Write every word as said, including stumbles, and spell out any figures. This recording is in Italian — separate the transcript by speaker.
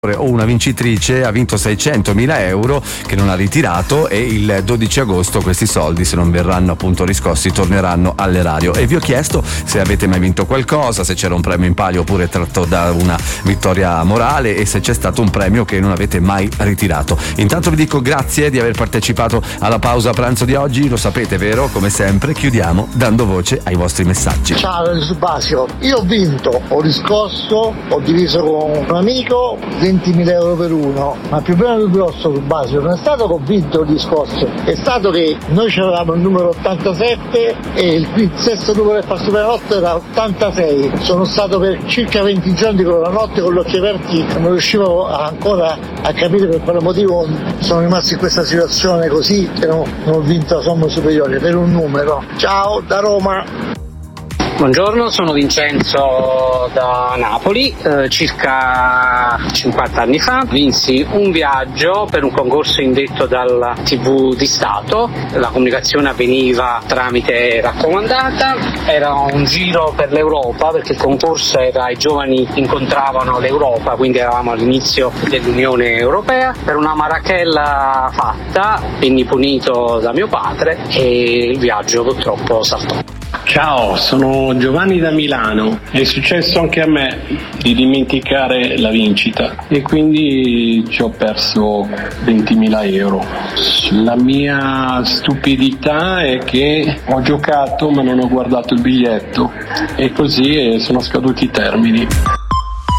Speaker 1: o una vincitrice ha vinto seicentomila euro che non ha ritirato, e il dodici agosto questi soldi, se non verranno appunto riscossi, torneranno all'erario. E vi ho chiesto se avete mai vinto qualcosa, se c'era un premio in palio oppure tratto da una vittoria morale, e se c'è stato un premio che non avete mai ritirato. Intanto vi dico grazie di aver partecipato alla pausa pranzo di oggi, lo sapete, vero? Come sempre chiudiamo dando voce ai vostri messaggi.
Speaker 2: Ciao Subasio, io ho vinto, ho riscosso, ho diviso con un amico ventimila euro per uno, ma il problema più grosso sul Basio non è stato che ho vinto il discorso, è stato che noi c'avevamo il numero ottantasette e il sesto numero del Passuperotto era ottantasei. Sono stato per circa venti giorni con la notte con gli occhi aperti, non riuscivo ancora a capire per quale motivo sono rimasto in questa situazione così, che non, non ho vinto la somma superiore per un numero. Ciao da Roma.
Speaker 3: Buongiorno, sono Vincenzo da Napoli. Eh, circa cinquanta anni fa vinsi un viaggio per un concorso indetto dalla tivù di Stato. La comunicazione avveniva tramite raccomandata, era un giro per l'Europa perché il concorso era i giovani incontravano l'Europa, quindi eravamo all'inizio dell'Unione Europea. Per una marachella fatta venni punito da mio padre e il viaggio purtroppo saltò.
Speaker 4: Ciao, sono Giovanni da Milano. È successo anche a me di dimenticare la vincita e quindi ci ho perso ventimila euro. La mia stupidità è che ho giocato ma non ho guardato il biglietto e così sono scaduti i termini.